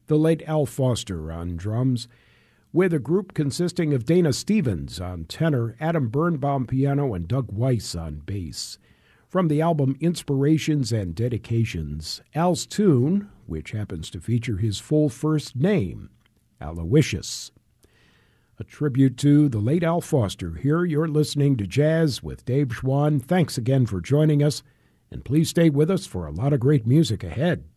the late Al Foster on drums, with a group consisting of Dana Stevens on tenor, Adam Birnbaum piano, and Doug Weiss on bass. From the album Inspirations and Dedications, Al's tune, which happens to feature his full first name, Aloysius. A tribute to the late Al Foster. Here you're listening to Jazz with Dave Schwann. Thanks again for joining us, and please stay with us for a lot of great music ahead.